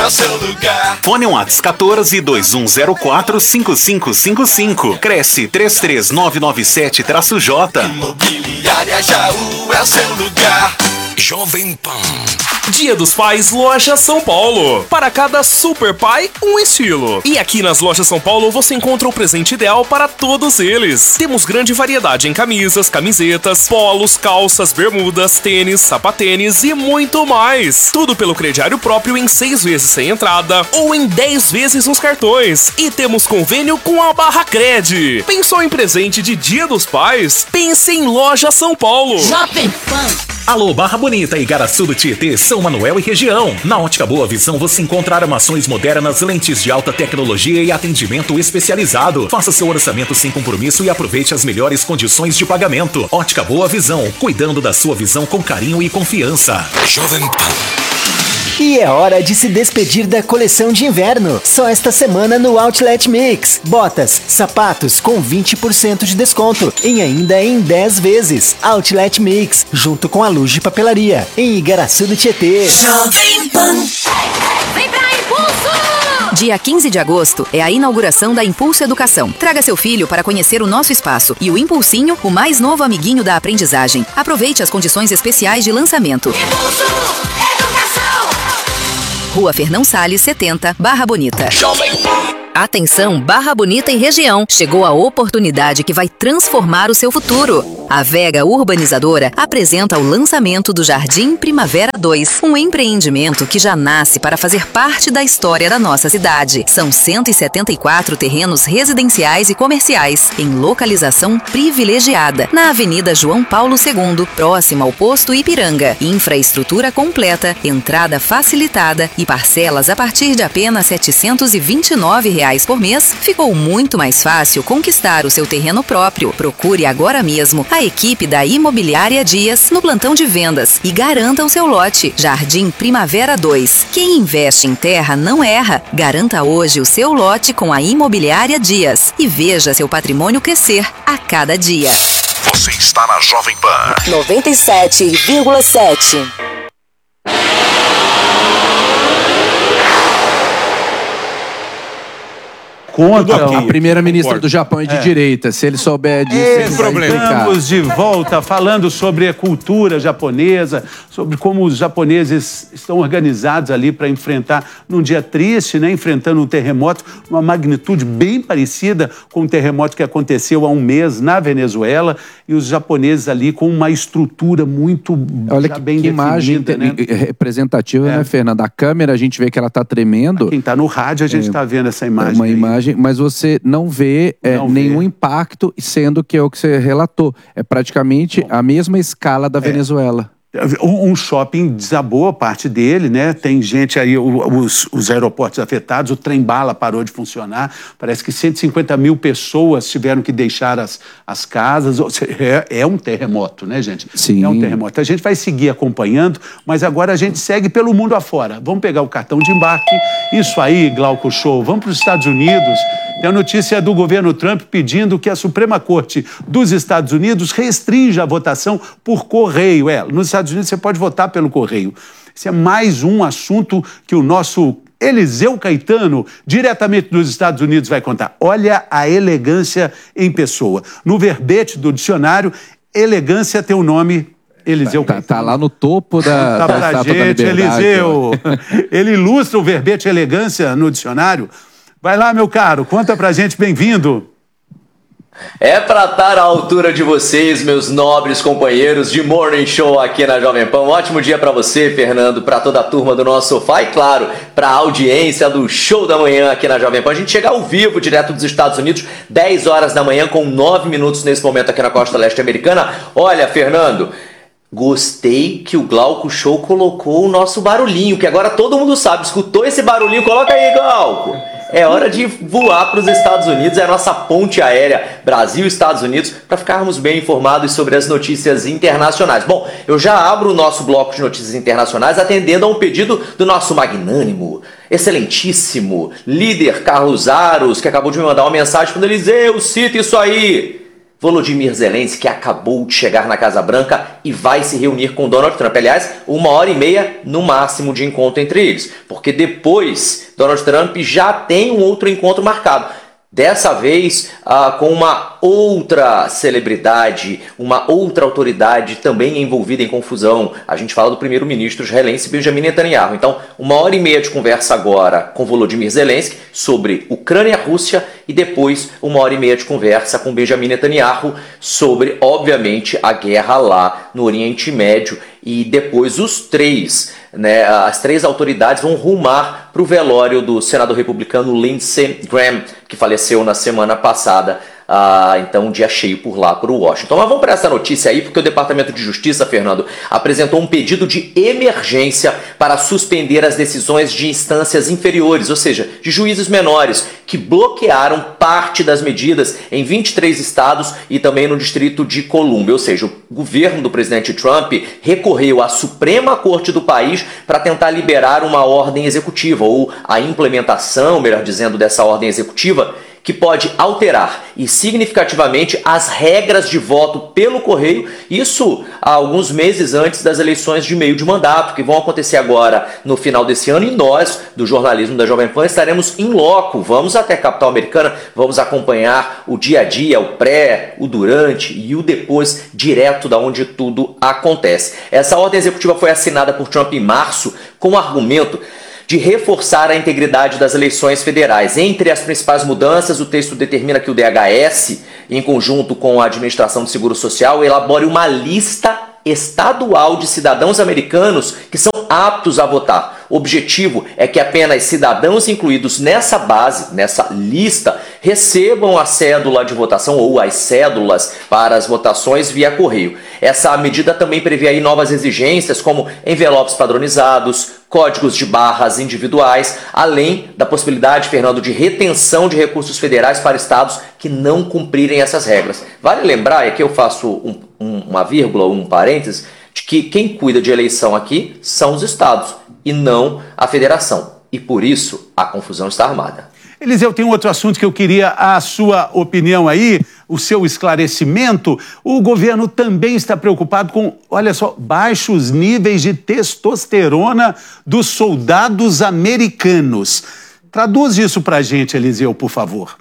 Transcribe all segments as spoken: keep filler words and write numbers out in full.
é o seu lugar. Fone Whats quatorze, dois um zero quatro, cinco cinco cinco cinco. Cresce três três nove nove sete J. Imobiliária Jaú é o seu lugar. Jovem Pan. Dia dos Pais, Loja São Paulo. Para cada super pai, um estilo. E aqui nas Lojas São Paulo você encontra o presente ideal para todos eles. Temos grande variedade em camisas, camisetas, polos, calças, bermudas, tênis, sapatênis e muito mais. Tudo pelo crediário próprio em seis vezes sem entrada ou em dez vezes nos cartões. E temos convênio com a Barra Cred. Pensou em presente de Dia dos Pais? Pense em Loja São Paulo. Jovem Pan. Alô, Barra Bonita, Igaraçu do Tietê, São Manuel e região. Na Ótica Boa Visão você encontra armações modernas, lentes de alta tecnologia e atendimento especializado. Faça seu orçamento sem compromisso e aproveite as melhores condições de pagamento. Ótica Boa Visão, cuidando da sua visão com carinho e confiança. Jovem Pan. E é hora de se despedir da coleção de inverno. Só esta semana no Outlet Mix. Botas, sapatos com vinte por cento de desconto e ainda em dez vezes. Outlet Mix, junto com a Luz de Papelaria, em Igaraçu do Tietê. Jovem Pan. Vem pra Impulso! Dia quinze de agosto é a inauguração da Impulso Educação. Traga seu filho para conhecer o nosso espaço e o Impulsinho, o mais novo amiguinho da aprendizagem. Aproveite as condições especiais de lançamento. Impulso! Rua Fernão Salles, setenta, Barra Bonita. Jovem Pan. Atenção, Barra Bonita e região. Chegou a oportunidade que vai transformar o seu futuro. A Vega Urbanizadora apresenta o lançamento do Jardim Primavera dois, um empreendimento que já nasce para fazer parte da história da nossa cidade. São cento e setenta e quatro terrenos residenciais e comerciais, em localização privilegiada, na Avenida João Paulo segundo, próxima ao posto Ipiranga. Infraestrutura completa, entrada facilitada e parcelas a partir de apenas setecentos e vinte e nove reais por mês. Ficou muito mais fácil conquistar o seu terreno próprio. Procure agora mesmo a equipe da Imobiliária Dias no plantão de vendas e garanta o seu lote. Jardim Primavera dois. Quem investe em terra não erra. Garanta hoje o seu lote com a Imobiliária Dias e veja seu patrimônio crescer a cada dia. Você está na Jovem Pan noventa e sete vírgula sete. Conta então, a primeira-ministra do Japão é de é. direita. Se ele souber disso, ele vai explicar. Estamos de volta falando sobre a cultura japonesa, sobre como os japoneses estão organizados ali para enfrentar, num dia triste, né, enfrentando um terremoto, uma magnitude bem parecida com o terremoto que aconteceu há um mês na Venezuela, e os japoneses ali com uma estrutura muito Olha já que, bem que imagem definida, né? representativa, é. né, Fernanda? A câmera, a gente vê que ela está tremendo. Pra quem está no rádio, a gente está é, vendo essa imagem. É uma aí. imagem, mas você não vê é, não nenhum vê. impacto, sendo que é o que você relatou. É praticamente Bom, a mesma escala da é. Venezuela. Um shopping desabou, a parte dele, né? Tem gente aí, os, os aeroportos afetados, o trem-bala parou de funcionar. Parece que cento e cinquenta mil pessoas tiveram que deixar as, as casas. É, é um terremoto, né, gente? Sim. É um terremoto. A gente vai seguir acompanhando, mas agora a gente segue pelo mundo afora. Vamos pegar o cartão de embarque. Isso aí, Glauco Show. Vamos para os Estados Unidos. Tem a notícia do governo Trump pedindo que a Suprema Corte dos Estados Unidos restrinja a votação por correio. É, nos Estados Unidos você pode votar pelo correio. Esse é mais um assunto que o nosso Eliseu Caetano, diretamente dos Estados Unidos, vai contar. Olha a elegância em pessoa. No verbete do dicionário, elegância tem o nome Eliseu tá, Caetano. Tá lá no topo da, tá da pra estátua gente, da liberdade. Eliseu. Ele ilustra o verbete elegância no dicionário. Vai lá, meu caro, conta pra gente, bem-vindo. É para estar à altura de vocês, meus nobres companheiros de Morning Show aqui na Jovem Pan. Um ótimo dia para você, Fernando, para toda a turma do nosso sofá e, claro, para a audiência do Show da Manhã aqui na Jovem Pan. A gente chega ao vivo, direto dos Estados Unidos, dez horas da manhã, com nove minutos nesse momento aqui na costa leste americana. Olha, Fernando, gostei que o Glauco Show colocou o nosso barulhinho, que agora todo mundo sabe. Escutou esse barulhinho? Coloca aí, Glauco. É hora de voar para os Estados Unidos, é a nossa ponte aérea Brasil-Estados Unidos, para ficarmos bem informados sobre as notícias internacionais. Bom, eu já abro o nosso bloco de notícias internacionais atendendo a um pedido do nosso magnânimo, excelentíssimo líder Carlos Aros, que acabou de me mandar uma mensagem quando ele dizia: eu cito isso aí. Volodymyr Zelensky, que acabou de chegar na Casa Branca e vai se reunir com Donald Trump. Aliás, uma hora e meia no máximo de encontro entre eles, porque depois Donald Trump já tem um outro encontro marcado. Dessa vez ah, com uma outra celebridade, uma outra autoridade também envolvida em confusão. A gente fala do primeiro-ministro israelense Benjamin Netanyahu. Então, uma hora e meia de conversa agora com Volodymyr Zelensky sobre Ucrânia e Rússia e depois uma hora e meia de conversa com Benjamin Netanyahu sobre, obviamente, a guerra lá no Oriente Médio. E depois os três, né, as três autoridades vão rumar para o velório do senador republicano Lindsey Graham, que faleceu na semana passada. Ah, então, um dia cheio por lá, por Washington. Mas vamos para essa notícia aí, porque o Departamento de Justiça, Fernando, apresentou um pedido de emergência para suspender as decisões de instâncias inferiores, ou seja, de juízes menores, que bloquearam parte das medidas em vinte e três estados e também no Distrito de Colômbia. Ou seja, o governo do presidente Trump recorreu à Suprema Corte do país para tentar liberar uma ordem executiva, ou a implementação, melhor dizendo, dessa ordem executiva, que pode alterar e significativamente as regras de voto pelo correio, isso há alguns meses antes das eleições de meio de mandato, que vão acontecer agora no final desse ano, e nós, do jornalismo da Jovem Pan, estaremos em loco, vamos até a capital americana, vamos acompanhar o dia a dia, o pré, o durante e o depois, direto da onde tudo acontece. Essa ordem executiva foi assinada por Trump em março com o argumento de reforçar a integridade das eleições federais. Entre as principais mudanças, o texto determina que o D H S, em conjunto com a Administração de Seguro Social, elabore uma lista estadual de cidadãos americanos que são aptos a votar. O objetivo é que apenas cidadãos incluídos nessa base, nessa lista, recebam a cédula de votação ou as cédulas para as votações via correio. Essa medida também prevê aí novas exigências, como envelopes padronizados, códigos de barras individuais, além da possibilidade, Fernando, de retenção de recursos federais para estados que não cumprirem essas regras. Vale lembrar, e aqui eu faço um, um, uma vírgula, um parênteses, de que quem cuida de eleição aqui são os estados e não a federação. E por isso a confusão está armada. Eliseu, tem um outro assunto que eu queria a sua opinião aí, o seu esclarecimento. O governo também está preocupado com, olha só, baixos níveis de testosterona dos soldados americanos. Traduz isso pra gente, Eliseu, por favor.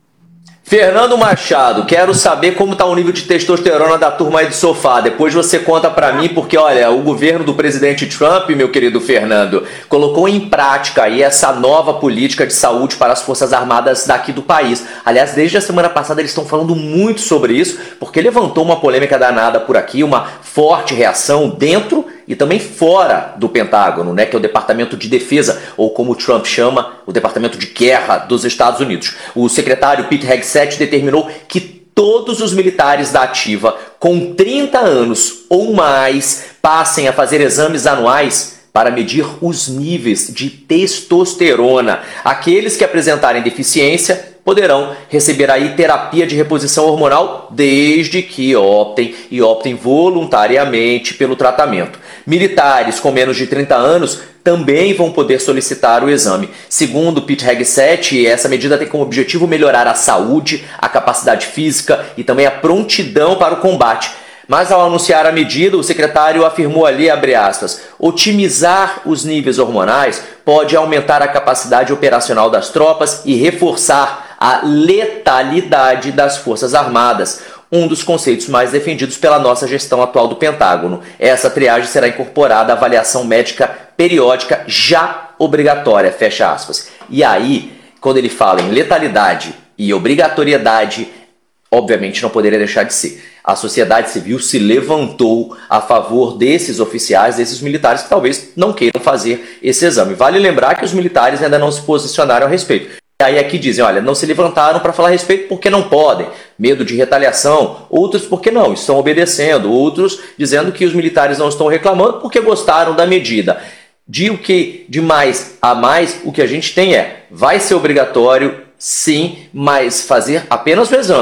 Fernando Machado, quero saber como está o nível de testosterona da turma aí do sofá. Depois você conta para mim, porque olha, o governo do presidente Trump, meu querido Fernando, colocou em prática aí essa nova política de saúde para as Forças Armadas daqui do país. Aliás, desde a semana passada eles estão falando muito sobre isso, porque levantou uma polêmica danada por aqui, uma forte reação dentro e também fora do Pentágono, né, que é o Departamento de Defesa, ou como o Trump chama, o Departamento de Guerra dos Estados Unidos. O secretário Pete Hegseth determinou que todos os militares da ativa com trinta anos ou mais passem a fazer exames anuais para medir os níveis de testosterona. Aqueles que apresentarem deficiência poderão receber aí terapia de reposição hormonal desde que optem e optem voluntariamente pelo tratamento. Militares com menos de trinta anos também vão poder solicitar o exame. Segundo Pete Hegseth, essa medida tem como objetivo melhorar a saúde, a capacidade física e também a prontidão para o combate. Mas ao anunciar a medida, o secretário afirmou ali, abre aspas, otimizar os níveis hormonais pode aumentar a capacidade operacional das tropas e reforçar a letalidade das Forças Armadas, um dos conceitos mais defendidos pela nossa gestão atual do Pentágono. Essa triagem será incorporada à avaliação médica periódica já obrigatória, fecha aspas. E aí, quando ele fala em letalidade e obrigatoriedade, obviamente não poderia deixar de ser. A sociedade civil se levantou a favor desses oficiais, desses militares que talvez não queiram fazer esse exame. Vale lembrar que os militares ainda não se posicionaram a respeito. E aí aqui dizem, olha, não se levantaram para falar a respeito porque não podem, medo de retaliação, outros porque não, estão obedecendo, outros dizendo que os militares não estão reclamando porque gostaram da medida. De o que de mais a mais, o que a gente tem é, vai ser obrigatório sim, mas fazer apenas o exame.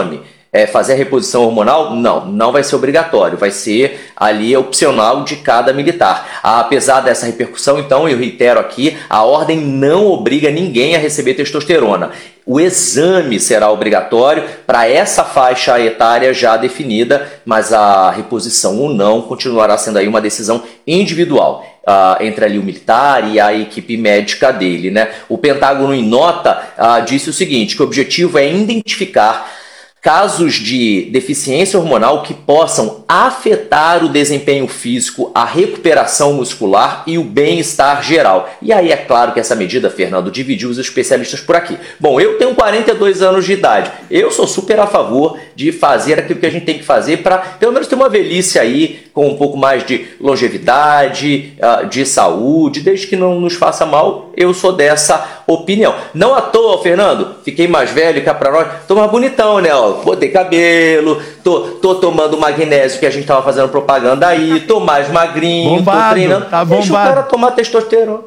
é, fazer a reposição hormonal? Não, não vai ser obrigatório, vai ser ali opcional de cada militar. Apesar dessa repercussão, então, eu reitero aqui, a ordem não obriga ninguém a receber testosterona. O exame será obrigatório para essa faixa etária já definida, mas a reposição ou não continuará sendo aí uma decisão individual uh, entre ali o militar e a equipe médica dele, né? O Pentágono, em nota, uh, disse o seguinte, que o objetivo é identificar casos de deficiência hormonal que possam afetar o desempenho físico, a recuperação muscular e o bem-estar geral. E aí é claro que essa medida, Fernando, dividiu os especialistas por aqui. Bom, eu tenho quarenta e dois anos de idade. Eu sou super a favor de fazer aquilo que a gente tem que fazer para, pelo menos, ter uma velhice aí com um pouco mais de longevidade, de saúde, desde que não nos faça mal. Eu sou dessa opinião. Não à toa, Fernando, fiquei mais velho, cá pra nós, tô mais bonitão, né? Ó, botei cabelo, tô, tô tomando magnésio que a gente tava fazendo propaganda aí, tô mais magrinho, bombado, tô treinando. tá Deixa bombado. o cara tomar testosterona.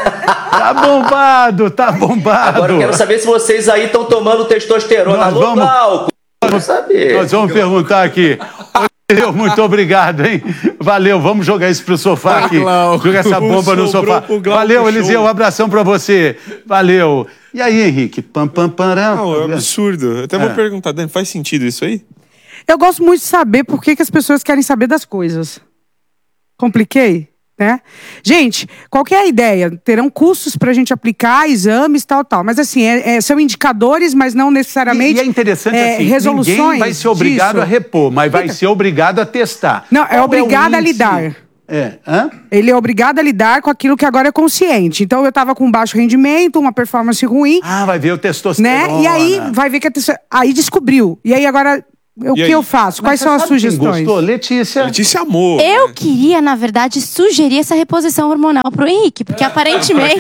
Tá bombado, tá bombado. Agora eu quero saber se vocês aí estão tomando testosterona. Nós Alô, vamos- Glauco, quero saber. Nós vamos perguntar aqui. Valeu, muito obrigado, hein? Valeu, vamos jogar isso pro sofá aqui. Jogar essa bomba no Sobrou sofá. pro Glauco Valeu, Show. Eliseu, um abração pra você. Valeu. E aí, Henrique? Pam, pam, param. Não, é um absurdo. Eu até É. vou perguntar, Dani, faz sentido isso aí? Eu gosto muito de saber por que, que as pessoas querem saber das coisas. Compliquei? Né? Gente, qual que é a ideia? Terão custos para a gente aplicar, exames, tal, tal. Mas assim, é- é- são indicadores, mas não necessariamente E é interessante é, assim, resoluções ninguém vai ser obrigado disso. a repor, mas vai ser obrigado a testar. Não, é Qual obrigado o a índice? lidar. É, hã? Ele é obrigado a lidar com aquilo que agora é consciente. Então, eu estava com baixo rendimento, uma performance ruim. Ah, vai ver o testosterona. Né? E aí, vai ver que a testo- aí descobriu. E aí, agora, o que aí? eu faço? Quais Mas são você as sabe quem sugestões? gostou? Letícia. Letícia amor. Eu queria, na verdade, sugerir essa reposição hormonal pro Henrique, porque aparentemente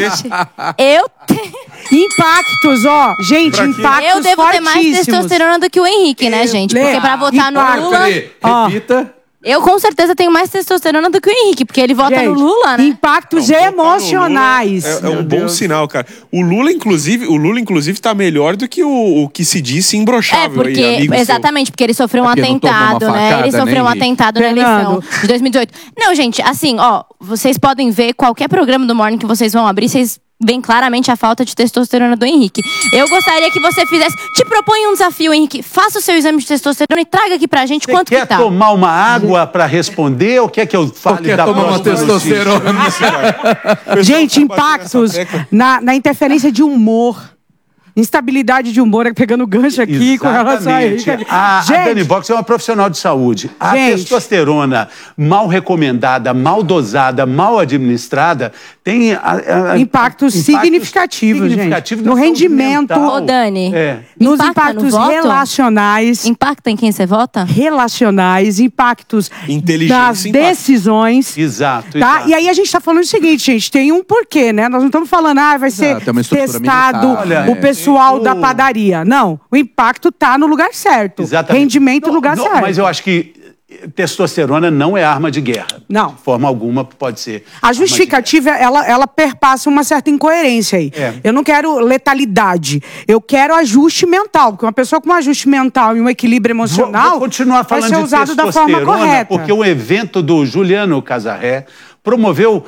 eu tenho. Impactos, ó. Gente, Pra quê? impactos Eu devo ter mais fortíssimos. testosterona do que o Henrique, né, gente? Lê. Porque pra votar no Impacto. Lula. Ó. Repita. Eu com certeza tenho mais testosterona do que o Henrique, porque ele vota Gente, no Lula, né? Impactos emocionais. É, é um bom sinal, cara. O Lula, inclusive, o Lula, inclusive, tá melhor do que o, o que se disse É, imbrochável porque. aí, amigo seu. Exatamente, porque ele sofreu um É porque não tomou uma atentado, né? facada, Ele sofreu né, um Henrique? atentado na eleição de dois mil e dezoito. Não, gente, assim, ó, vocês podem ver qualquer programa do Morning que vocês vão abrir, vocês veem claramente a falta de testosterona do Henrique. Eu gostaria que você fizesse. Te proponho um desafio, Henrique. Faça o seu exame de testosterona e traga aqui pra gente quanto Quer que tá. tomar uma água pra responder ou quer que eu fale quer da tomar uma próxima notícia? testosterona? Gente, impactos na, na interferência de humor. Instabilidade de humor, pegando gancho aqui com relação a Exatamente. Henrique. A, a Gente, Dani Box é uma profissional de saúde. A Gente. testosterona mal recomendada, mal dosada, mal administrada, tem a, a, impactos significativos, significativos gente. No na saúde rendimento. mental. Ô, Dani. É. Nos Impacta impactos no voto? relacionais. Impacta em quem você vota? Relacionais, impactos Inteligência das impacta. decisões. Exato, Tá? exato. E aí a gente tá falando o seguinte, gente, tem um porquê, né? Nós não estamos falando, ah, vai ser Exato, é uma estrutura testado militar, Olha, né? o pessoal o- da padaria. Não, o impacto tá no lugar certo. Exatamente. Rendimento no lugar Não, certo. Mas eu acho que testosterona não é arma de guerra. Não. De forma alguma pode ser. A justificativa, ela, ela perpassa uma certa incoerência aí. É. Eu não quero letalidade. Eu quero ajuste mental. Porque uma pessoa com um ajuste mental e um equilíbrio emocional Vou, vou continuar vai falando ser de usado da forma testosterona, correta. porque o evento do Juliano Casarré promoveu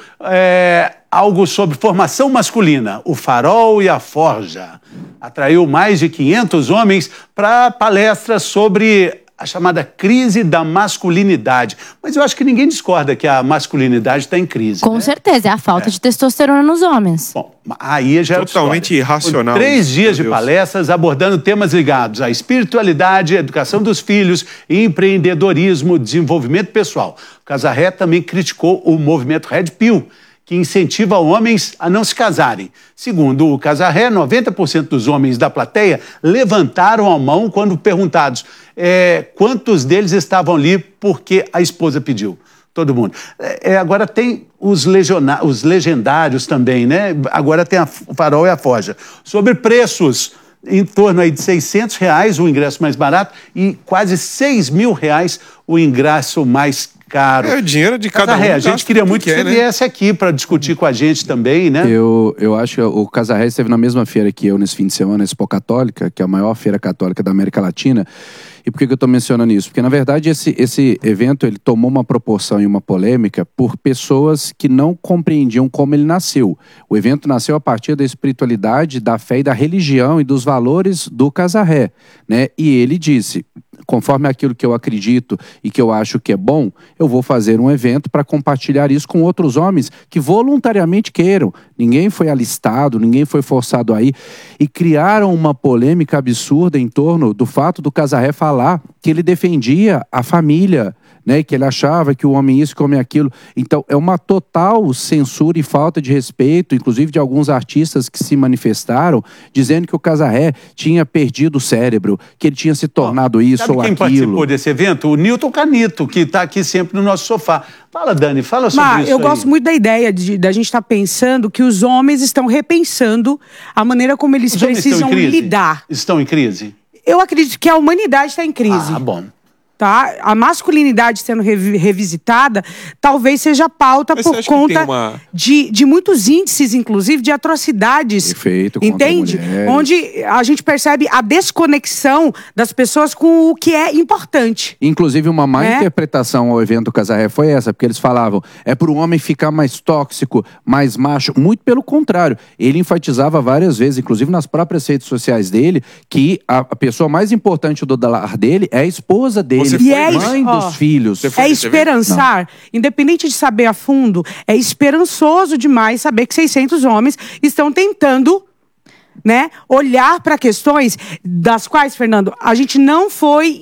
é, algo sobre formação masculina, o Farol e a Forja. Atraiu mais de quinhentos homens para palestras sobre a chamada crise da masculinidade. Mas eu acho que ninguém discorda que a masculinidade está em crise. Com né? certeza, é a falta de testosterona nos homens. Bom, aí já é outra Totalmente história. irracional Foram Três isso, dias de meu Deus. palestras abordando temas ligados à espiritualidade, à educação dos filhos, empreendedorismo, desenvolvimento pessoal. O Casarré também criticou o movimento Red Pill, que incentiva homens a não se casarem. Segundo o Casarré, noventa por cento dos homens da plateia levantaram a mão quando perguntados é, quantos deles estavam ali porque a esposa pediu. Todo mundo. É, agora tem os, legiona- os legendários também, né? Agora tem a, o Farol e a Forja. Sobre preços, em torno aí de seiscentos reais o ingresso mais barato e quase seis mil reais o ingresso mais caro. É o dinheiro de cada Casarré, um. a gente queria muito que, que você é, né? viesse aqui para discutir com a gente também, né? Eu, eu acho que o Casarré esteve na mesma feira que eu nesse fim de semana, a Expo Católica, que é a maior feira católica da América Latina. E por que que eu estou mencionando isso? Porque, na verdade, esse, esse evento ele tomou uma proporção e uma polêmica por pessoas que não compreendiam como ele nasceu. O evento nasceu a partir da espiritualidade, da fé e da religião e dos valores do Casarré, né? E ele disse, conforme aquilo que eu acredito e que eu acho que é bom, eu vou fazer um evento para compartilhar isso com outros homens que voluntariamente queiram. Ninguém foi alistado, ninguém foi forçado a ir. E criaram uma polêmica absurda em torno do fato do Casarré falar que ele defendia a família, né, que ele achava que o homem isso, que o homem aquilo. Então, é uma total censura e falta de respeito, inclusive de alguns artistas que se manifestaram, dizendo que o Casarré tinha perdido o cérebro, que ele tinha se tornado isso Sabe ou quem aquilo. participou desse evento? O Nilton Canito, que está aqui sempre no nosso sofá. Fala, Dani, fala sobre Mas isso eu aí. gosto muito da ideia de da gente estar pensando que os homens estão repensando a maneira como eles Os homens precisam estão em crise? lidar. Estão em crise? Eu acredito que a humanidade está em crise. Ah, bom. Tá? A masculinidade sendo revi- revisitada talvez seja pauta Mas você por acha que conta tem uma- de, de muitos índices, inclusive, de atrocidades. Perfeito, contra Entende? mulheres. Onde a gente percebe a desconexão das pessoas com o que é importante. Inclusive, uma má É? interpretação ao evento Casarré foi essa, porque eles falavam, é para o homem ficar mais tóxico, mais macho. Muito pelo contrário. Ele enfatizava várias vezes, inclusive nas próprias redes sociais dele, que a, a pessoa mais importante do lar dele é a esposa dele, E é mãe isso, ó, dos filhos. É esperançar, independente de saber a fundo, é esperançoso demais saber que seiscentos homens estão tentando, né, olhar para questões das quais, Fernando, a gente não foi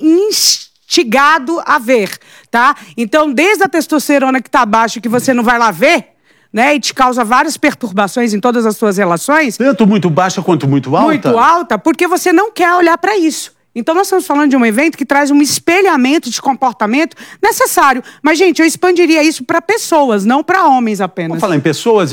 instigado a ver, tá? Então, desde a testosterona que tá abaixo, que você não vai lá ver, né, e te causa várias perturbações em todas as suas relações. Tanto muito baixa quanto muito alta? Muito alta, porque você não quer olhar para isso. Então, nós estamos falando de um evento que traz um espelhamento de comportamento necessário. Mas, gente, eu expandiria isso para pessoas, não para homens apenas. Vamos falar em pessoas?